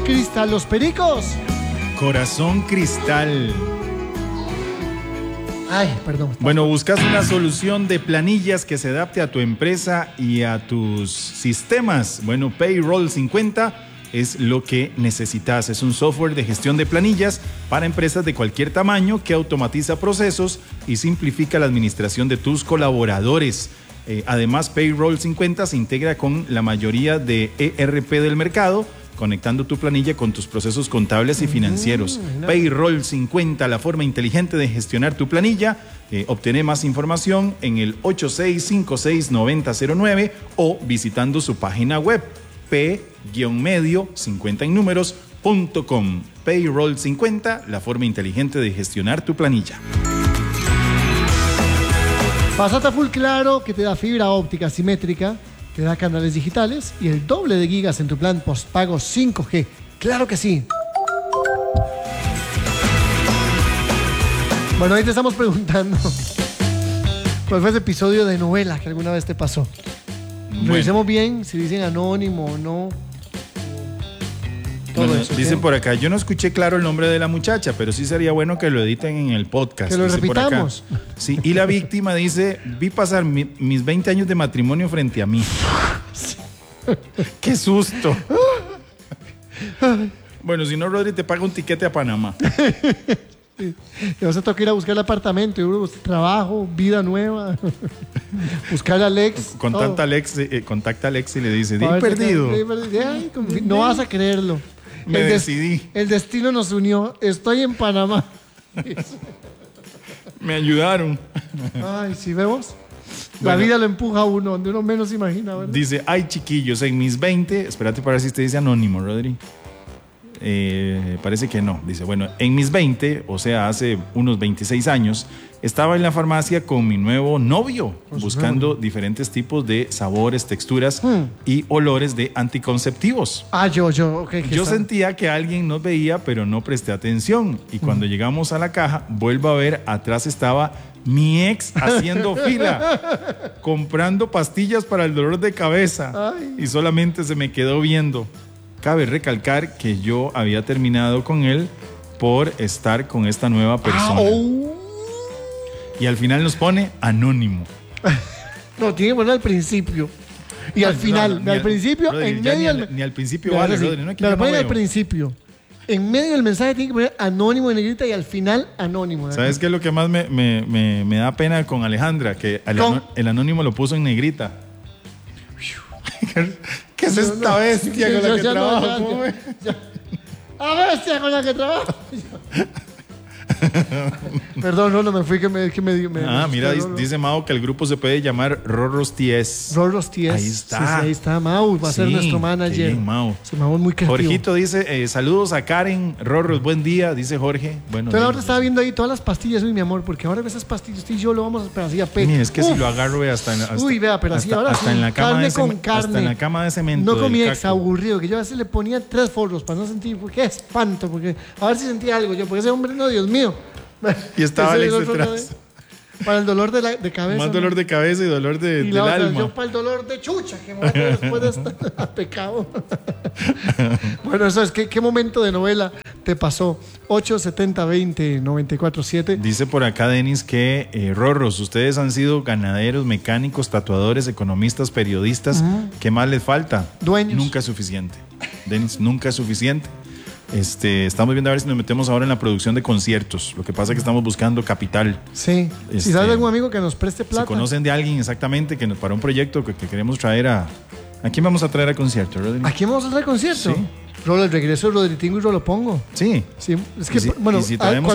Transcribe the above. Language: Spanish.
Cristal Los Pericos. Corazón Cristal. Ay, perdón. Bueno, buscas una solución de planillas que se adapte a tu empresa y a tus sistemas. Bueno, Payroll 50 es lo que necesitas. Es un software de gestión de planillas para empresas de cualquier tamaño que automatiza procesos y simplifica la administración de tus colaboradores. Además, Payroll 50 se integra con la mayoría de ERP del mercado, conectando tu planilla con tus procesos contables y financieros. Payroll 50, la forma inteligente de gestionar tu planilla. Obtener más información en el 8656-9009 o visitando su página web p-medio 50 en números.com. Payroll 50, la forma inteligente de gestionar tu planilla. Pasate a Full Claro, que te da fibra óptica simétrica, te da canales digitales y el doble de gigas en tu plan postpago 5G. ¡Claro que sí! Bueno, ahí te estamos preguntando cuál fue ese episodio de novela que alguna vez te pasó. Revisemos bien si dicen anónimo o no. Todo eso, dicen por acá, yo no escuché claro el nombre de la muchacha, pero sí sería bueno que lo editen en el podcast. Que lo repitamos. Sí, y la víctima dice, vi pasar mis 20 años de matrimonio frente a mí. ¡Qué susto! Bueno, si no, Rodri te paga un tiquete a Panamá. Y vas a tocar ir a buscar el apartamento, trabajo, vida nueva. Buscar a Alex. Contacta a Alex y le dice, di perdido. No vas a creerlo. Decidí. El destino nos unió. Estoy en Panamá. Me ayudaron. Ay, ¿sí vemos? La vida lo empuja a uno, donde uno menos imagina, ¿verdad? Dice, ay chiquillos, en mis 20, espérate para ver si te dice anónimo, Rodri. Parece que no. Dice, bueno, en mis 20, o sea, hace unos 26 años, estaba en la farmacia con mi nuevo novio, buscando diferentes tipos de sabores, texturas y olores de anticonceptivos. Yo sentía que alguien nos veía, pero no presté atención. Y cuando llegamos a la caja, vuelvo a ver, atrás estaba mi ex haciendo fila, comprando pastillas para el dolor de cabeza. Y solamente se me quedó viendo. Cabe recalcar que yo había terminado con él por estar con esta nueva persona. Y al final nos pone anónimo. No, tiene que poner al principio. Y al final, al principio, Rodri, en medio... Ni al principio vale, Rodri. No, lo ponen al principio. En medio del mensaje tiene que poner anónimo en negrita y al final anónimo. ¿Sabes qué es lo que más me da pena con Alejandra? Que el anónimo lo puso en negrita. ¿Qué es esta bestia con la que trabajo? ¡A bestia con la que trabajo! Perdón, no me fui que me mira, dice Mau que el grupo se puede llamar Rorros Ties. Rorros Ties. Ahí está. Sí, ahí está Mau, va a ser nuestro manager. Bien, Mau. Sí, Mau es muy creativo. Jorgito dice, saludos a Karen, Rorros, buen día, dice Jorge. Bueno, entonces ahora estaba viendo ahí todas las pastillas, uy, mi amor, porque ahora esas pastillas usted y yo lo vamos a esperar así a pecho. Es que si lo agarro, ve hasta uy, vea, pero así ahora hasta sí, en la cama carne de con carne. Hasta en la cama de cemento. No comía exaburrido, que yo a veces le ponía 3 forros para no sentir, qué espanto, porque a ver si sentía algo yo, porque ese hombre, no, Dios mío. Y estaba Alex detrás. Para el dolor de cabeza. Más dolor de cabeza y dolor del alma. Yo para el dolor de chucha que me voy a después de estar pecado. Bueno, eso es. ¿Qué momento de novela te pasó? 870-20-947. Dice por acá Denis que Rorros, ustedes han sido ganaderos, mecánicos, tatuadores, economistas, periodistas. ¿Qué más les falta? Dueños. Nunca es suficiente. Denis, nunca es suficiente. Estamos viendo a ver si nos metemos ahora en la producción de conciertos. Lo que pasa es que estamos buscando capital. Sí. Si sabes de algún amigo que nos preste plata. Si conocen de alguien exactamente que nos para un proyecto que queremos traer ¿a quién vamos a traer a concierto, Rodri? ¿A quién vamos a traer a concierto? Sí. El regreso de Rodrigo y yo lo pongo. Sí. Es que, bueno, y si traemos